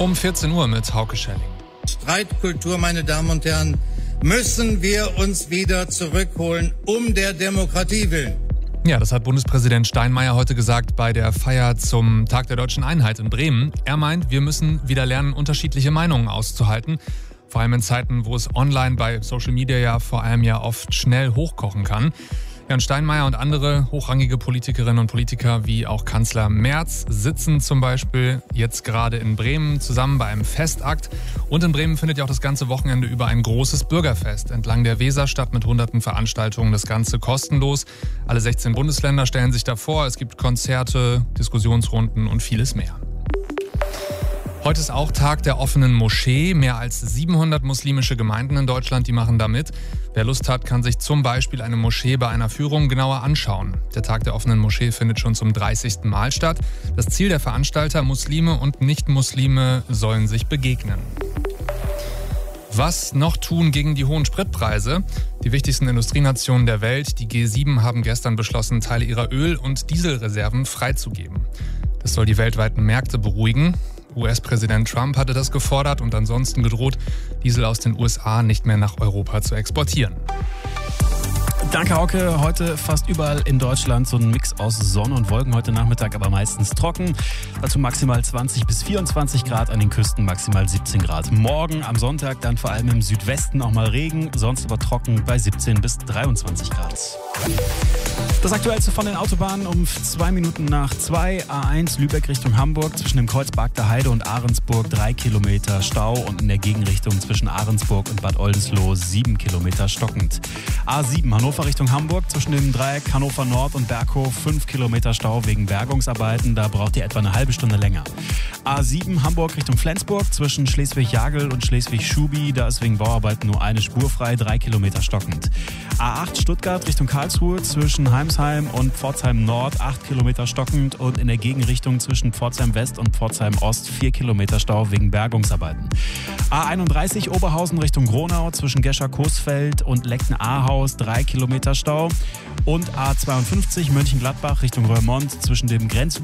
Um 14 Uhr mit Hauke Schelling. Streitkultur, meine Damen und Herren, müssen wir uns wieder zurückholen, um der Demokratie willen. Ja, das hat Bundespräsident Steinmeier heute gesagt bei der Feier zum Tag der Deutschen Einheit in Bremen. Er meint, wir müssen wieder lernen, unterschiedliche Meinungen auszuhalten. Vor allem in Zeiten, wo es online bei Social Media ja vor allem ja oft schnell hochkochen kann. Ja, und Steinmeier und andere hochrangige Politikerinnen und Politiker wie auch Kanzler Merz sitzen zum Beispiel jetzt gerade in Bremen zusammen bei einem Festakt. Und in Bremen findet ja auch das ganze Wochenende über ein großes Bürgerfest entlang der Weserstadt mit hunderten Veranstaltungen. Das Ganze kostenlos. Alle 16 Bundesländer stellen sich davor. Es gibt Konzerte, Diskussionsrunden und vieles mehr. Heute ist auch Tag der offenen Moschee. Mehr als 700 muslimische Gemeinden in Deutschland, die machen da mit. Wer Lust hat, kann sich zum Beispiel eine Moschee bei einer Führung genauer anschauen. Der Tag der offenen Moschee findet schon zum 30. Mal statt. Das Ziel der Veranstalter, Muslime und Nicht-Muslime sollen sich begegnen. Was noch tun gegen die hohen Spritpreise? Die wichtigsten Industrienationen der Welt, die G7, haben gestern beschlossen, Teile ihrer Öl- und Dieselreserven freizugeben. Das soll die weltweiten Märkte beruhigen. US-Präsident Trump hatte das gefordert und ansonsten gedroht, Diesel aus den USA nicht mehr nach Europa zu exportieren. Danke, Hauke. Heute fast überall in Deutschland so ein Mix aus Sonne und Wolken. Heute Nachmittag aber meistens trocken. Dazu maximal 20 bis 24 Grad, an den Küsten maximal 17 Grad. Morgen am Sonntag dann vor allem im Südwesten auch mal Regen, sonst aber trocken bei 17 bis 23 Grad. Das Aktuellste von den Autobahnen um 2 Minuten nach 2. A1 Lübeck Richtung Hamburg zwischen dem Kreuzberg der Heide und Ahrensburg 3 Kilometer Stau und in der Gegenrichtung zwischen Ahrensburg und Bad Oldesloe 7 Kilometer stockend. A7 Hannover Richtung Hamburg zwischen dem Dreieck Hannover Nord und Berghof 5 Kilometer Stau wegen Bergungsarbeiten, da braucht ihr etwa eine halbe Stunde länger. A7 Hamburg Richtung Flensburg zwischen Schleswig-Jagel und Schleswig-Schubi, da ist wegen Bauarbeiten nur eine Spur frei, 3 Kilometer stockend. A8 Stuttgart Richtung Karlsruhe zwischen Heimsheim und Pforzheim Nord 8 Kilometer stockend und in der Gegenrichtung zwischen Pforzheim West und Pforzheim Ost 4 Kilometer Stau wegen Bergungsarbeiten. A31 Oberhausen Richtung Gronau zwischen Gescher-Coesfeld und Leckten-Ahaus 3 Kilometer Stau und A52 Mönchengladbach Richtung Roermond zwischen dem